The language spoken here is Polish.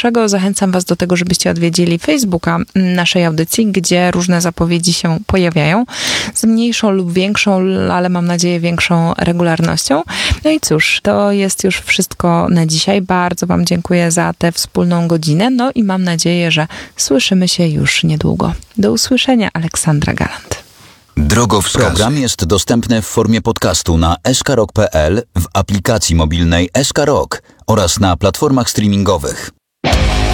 najlepszego. Zachęcam Was do tego, żebyście odwiedzili Facebooka naszej audycji, gdzie różne zapowiedzi się pojawiają z mniejszą lub większą, ale mam nadzieję większą regularnością. No i cóż, to jest już wszystko na dzisiaj. Bardzo Wam dziękuję za tę wspólną godzinę. No i mam nadzieję, że słyszymy się już niedługo. Do usłyszenia, Aleksandra Galant. Drogowskazy. Program jest dostępny w formie podcastu na skrok.pl, w aplikacji mobilnej SK Rock oraz na platformach streamingowych.